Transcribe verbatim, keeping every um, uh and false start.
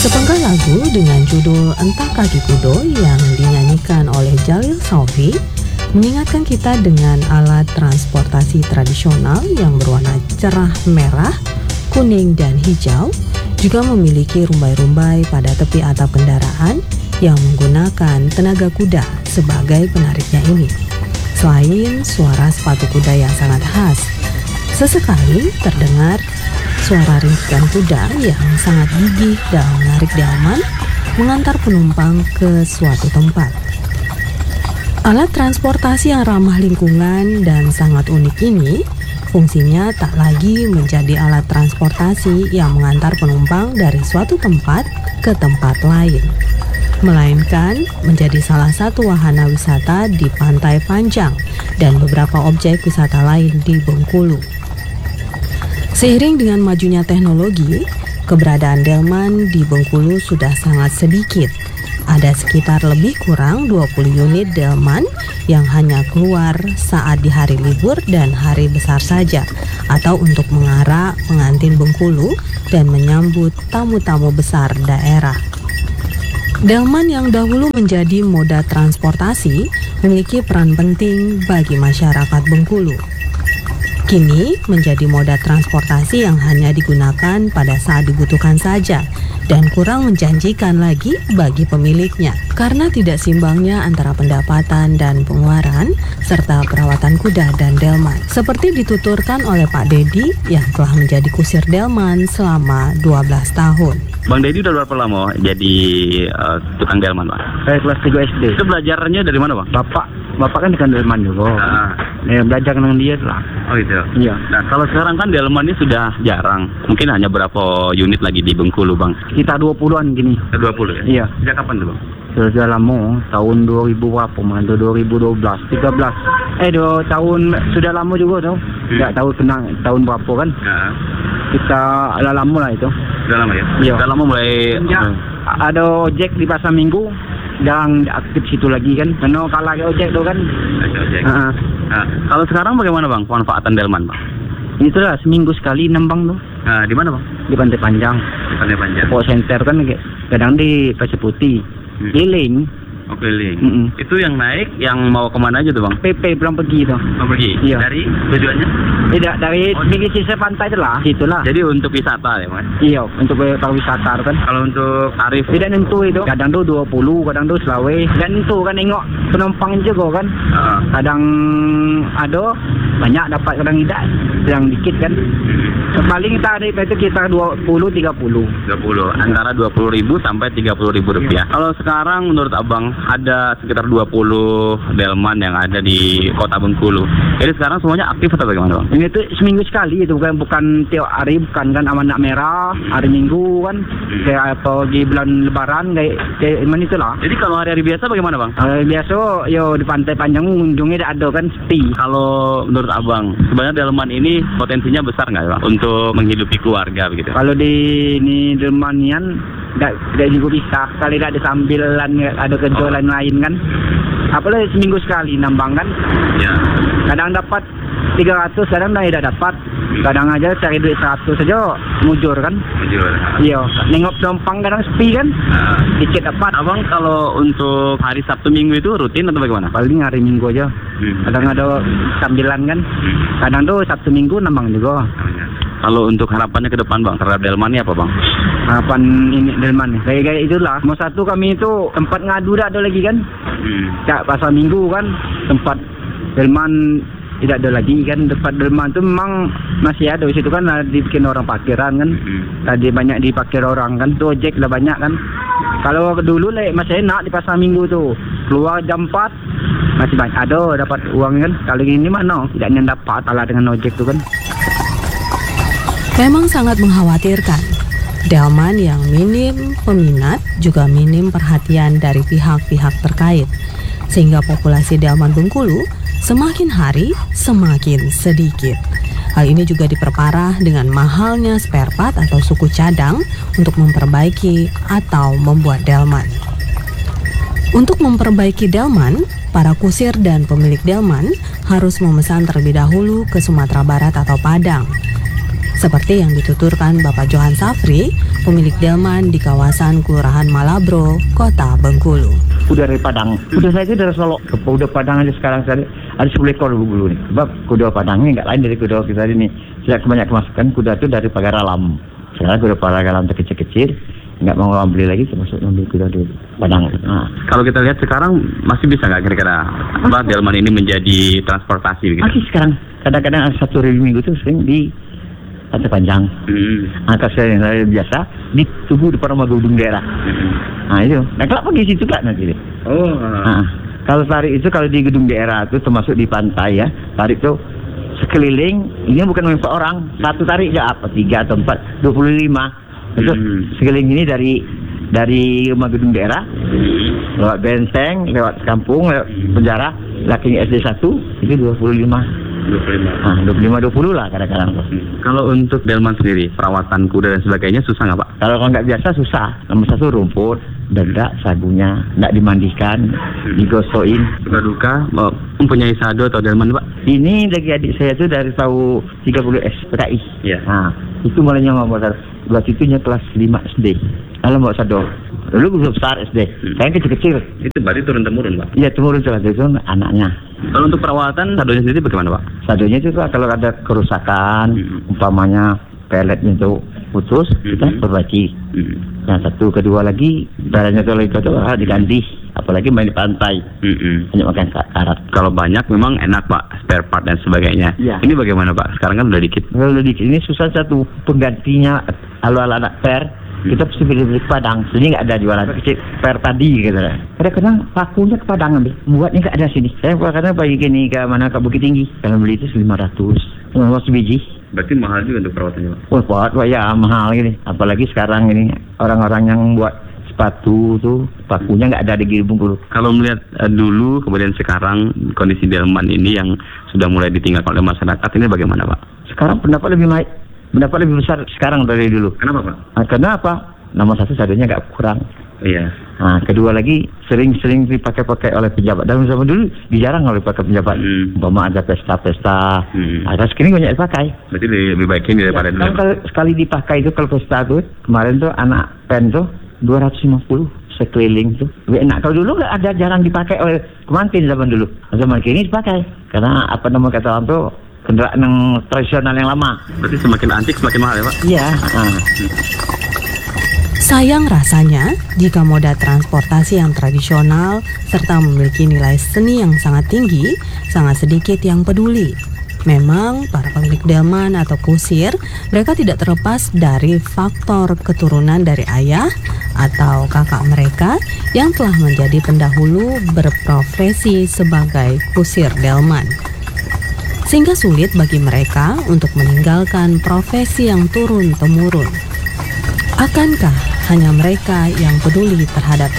Sepenggal lagu dengan judul Entah Kaki Kudo yang dinyanyikan oleh Jalil Saufy mengingatkan kita dengan alat transportasi tradisional yang berwarna cerah merah, kuning, dan hijau, juga memiliki rumbai-rumbai pada tepi atap kendaraan yang menggunakan tenaga kuda sebagai penariknya ini. Selain suara sepatu kuda yang sangat khas, sesekali terdengar suara ringkikan kuda yang sangat gigih dalam menarik delman mengantar penumpang ke suatu tempat. Alat transportasi yang ramah lingkungan dan sangat unik ini fungsinya tak lagi menjadi alat transportasi yang mengantar penumpang dari suatu tempat ke tempat lain, melainkan menjadi salah satu wahana wisata di Pantai Panjang dan beberapa objek wisata lain di Bengkulu. Seiring dengan majunya teknologi, keberadaan delman di Bengkulu sudah sangat sedikit. Ada sekitar lebih kurang dua puluh unit delman yang hanya keluar saat di hari libur dan hari besar saja, atau untuk mengarak pengantin Bengkulu dan menyambut tamu-tamu besar daerah. Delman yang dahulu menjadi moda transportasi memiliki peran penting bagi masyarakat Bengkulu. Kini menjadi moda transportasi yang hanya digunakan pada saat dibutuhkan saja dan kurang menjanjikan lagi bagi pemiliknya karena tidak seimbangnya antara pendapatan dan pengeluaran serta perawatan kuda dan delman. Seperti dituturkan oleh Pak Dedi yang telah menjadi kusir delman selama dua belas tahun. Bang Dedi udah berapa lama jadi uh, tukang delman, Pak? Saya kelas tiga S D. Itu belajarnya dari mana, Bang? Bapak, bapak kan tukang delman juga. Ah. Ya, belajar dengan dia lah. Oh gitu. Iya. Nah, kalau sekarang kan delman ini sudah jarang. Mungkin hanya berapa unit lagi di Bengkulu, Bang? Kita dua puluhan gini. dua puluh ya? Iya. Sejak kapan tuh, Bang? Sudah lama, tahun dua ribu berapa, man? dua ribu dua belas, tiga belas. Eh, dua tahun sudah lama juga tuh. Enggak hmm. tahu kenang tahun berapa kan? Nah. Kita ada lama lah itu. Sudah lama ya? Iya. Sudah lama mulai ya, uh, ada ojek di pasar Minggu. Jarang aktif situ lagi kan. Karena kalah ke ojek tuh kan. Ojek. Uh-huh. Nah, kalau sekarang bagaimana, Bang, pemanfaatan delman, Bang? Itulah seminggu sekali nambang tuh. Nah, di mana, Bang? Di Pantai Panjang. Di Pantai Panjang. Pokok center kan kadang di Pasir Putih. Hmm. Keliling. Oh, keliling. Mm-mm. Itu yang naik, yang mau kemana aja tuh, Bang? P P pulang pergi tuh. Mau pergi? Iya. Dari tujuannya? Tidak, dari Oh, di sisi pantai itulah, situlah. Jadi untuk wisata ya, Mas? Iya, untuk pariwisata kan. Kalau untuk tarif? Tidak nentu itu. Kadang tuh dua puluh, kadang tuh selawe. Dan nentu kan nengok penumpang juga kan. Uh. Kadang ada banyak dapat, kadang tidak. Yang dikit kan. Paling tarif itu kita dua puluh tiga puluh. dua puluh. Antara dua puluh ribu sampai tiga puluh ribu rupiah. Iya. Kalau sekarang menurut Abang ada sekitar dua puluh delman yang ada di Kota Bengkulu. Jadi sekarang semuanya aktif atau bagaimana, Bang? Ini tuh seminggu sekali itu, bukan bukan tiap hari, bukan kan amanat merah hari Minggu kan, Hmm. kayak atau di bulan Lebaran kayak kayak mana itulah. Jadi kalau hari-hari biasa bagaimana, Bang? Uh, biasa yo di Pantai Panjang ujungnya tidak ada kan, sepi. Kalau menurut Abang sebenarnya delman ini potensinya besar nggak, Bang, untuk menghidupi keluarga begitu? Kalau di ini Delmanian tidak tidak juga bisa, kali tidak ada sambilan, ada kejualan oh. lain kan. Apalagi seminggu sekali nambang kan. Ya. Kadang dapat tiga ratus, kadang tidak dapat. Kadang aja cari duit seratus saja mujur kan. Mujur. Iya, nengok penumpang kadang sepi kan. Nah. Dikit dapat. Abang kalau untuk hari Sabtu Minggu itu rutin atau bagaimana? Paling hari Minggu aja. Hmm. Kadang ada sambilan kan. Hmm. Kadang tuh Sabtu Minggu nambang juga. Kalau untuk harapannya ke depan, Bang, terhadap delman ini apa, Bang? Harapan ini delman kayak kayak itulah. Mau satu kami itu tempat ngadu dah ada lagi kan. Hmm. Cak pasar Minggu kan tempat delman tidak ada lagi kan. Tempat delman tu memang masih ada di situ kan, dibikin orang parkiran kan. Hmm. Tadi banyak diparkir orang kan. Tu ojek lah banyak kan. Kalau dulu le masih enak di pasar Minggu tu. Keluar jam empat masih banyak ada dapat uang kan. Kalau ini mana tidak yang dapat, kalah dengan ojek tu kan. Memang sangat mengkhawatirkan. Delman yang minim peminat juga minim perhatian dari pihak-pihak terkait, sehingga populasi delman Bengkulu semakin hari semakin sedikit. Hal ini juga diperparah dengan mahalnya spare part atau suku cadang untuk memperbaiki atau membuat delman. Untuk memperbaiki delman, para kusir dan pemilik delman harus memesan terlebih dahulu ke Sumatera Barat atau Padang. Seperti yang dituturkan Bapak Johan Safri, pemilik delman di kawasan Kelurahan Malabro, Kota Bengkulu. Kuda dari Padang, kuda saya itu dari Solo. Kuda Padang aja sekarang saya ada sepuluh ekor dulu nih. Sebab kuda Padang ini nggak lain dari kuda kita ini. Saya kebanyakan kemasukan kuda itu dari pagar alam. Sekarang kuda pagar alam kecil-kecil, nggak mau beli lagi termasuk ambil kuda di Padang. Nah. Kalau kita lihat sekarang masih bisa nggak kira-kira Mbak delman ini menjadi transportasi begitu? Masih sekarang. Kadang-kadang satu hari minggu itu sering di Pantai Panjang. Hmm. Angka saya yang biasa di tubuh depan rumah gedung daerah. Hmm. Nah itu. Nah kenapa di situ kak nanti? Oh. Nah, kalau tarik itu kalau di gedung daerah itu termasuk di pantai ya, tarik itu sekeliling. Ini bukan empat orang, satu tarik aja apa tiga atau empat, dua puluh lima. Itu hmm. sekeliling ini dari dari rumah gedung daerah, hmm. lewat benteng, lewat kampung, lewat penjara, Laking S D satu itu dua puluh lima. dua puluh lima. Ah, dua puluh lima dua puluh lah kadang-kadang. Hmm. Kalau untuk delman sendiri, perawatan kuda dan sebagainya susah nggak Pak? Kalau nggak biasa susah. Nomor satu rumput, dedak, sagunya, nggak dimandikan, hmm. digosokin. Suka-duka mempunyai sado atau delman Pak? Ini dari adik saya tuh dari tahun tiga puluh S P K I. Iya. Nah, itu mulainya mau buat buat itunya kelas lima S D. Kalau mau sado, dulu belum besar S D. Hmm. Saya kecil-kecil. Itu berarti turun-temurun Pak? Iya turun terus itu anaknya. Kalau untuk perawatan sadonya sendiri bagaimana Pak? Sadonya itu kalau ada kerusakan, hmm. umpamanya peletnya itu putus, hmm. kita perbaiki. Hmm. Yang satu, kedua lagi darahnya itu lagi itu diganti. Apalagi main di pantai, hmm. banyak makan karat. Kalau banyak memang enak Pak, spare part dan sebagainya. Ya. Ini bagaimana Pak? Sekarang kan udah dikit. Kalau udah dikit ini susah satu penggantinya ala-ala anak per. Kita pasti beli-beli ke Padang, sini nggak ada jualan kecil per tadi gitu. Kadang-kadang pakunya ke Padang ambil, buatnya nggak ada sini. Saya kadang bagi gini ke mana ke Bukit Tinggi, kalau beli itu lima ratus, lima ratus biji. Berarti mahal juga untuk perawatannya Pak? Wah, buat Pak ya mahal gini. Apalagi sekarang ini orang-orang yang buat sepatu tuh pakunya nggak ada di Bengkulu. Kalau melihat uh, dulu kemudian sekarang kondisi delman ini yang sudah mulai ditinggalkan oleh masyarakat ini bagaimana Pak? Sekarang pendapat lebih baik. Pendapat lebih besar sekarang dari dulu. Kenapa Pak? Nah, karena apa? Nomor satu sadonya nggak kurang. Iya. Nah, kedua lagi sering-sering dipakai-pakai oleh pejabat. Dalam zaman dulu dijarang oleh pakai pejabat. Hmm. Umpama ada pesta-pesta. Hmm. Ada sekarang banyak dipakai. Berarti lebih baik ini daripada ya, dulu. Kalau sekali dipakai itu kalau pesta tuh kemarin tuh anak pen tuh dua ratus lima puluh sekeliling tuh. Lebih enak. Kalau dulu nggak ada, jarang dipakai oleh kemantin zaman dulu. Zaman kini dipakai. Karena apa nama kata orang tuh kendaraan yang tradisional yang lama. Berarti semakin antik semakin mahal ya Pak? Iya. Uh. Sayang rasanya jika moda transportasi yang tradisional serta memiliki nilai seni yang sangat tinggi, sangat sedikit yang peduli. Memang para pemilik delman atau kusir, mereka tidak terlepas dari faktor keturunan dari ayah atau kakak mereka yang telah menjadi pendahulu berprofesi sebagai kusir delman. Sehingga sulit bagi mereka untuk meninggalkan profesi yang turun-temurun. Akankah hanya mereka yang peduli terhadap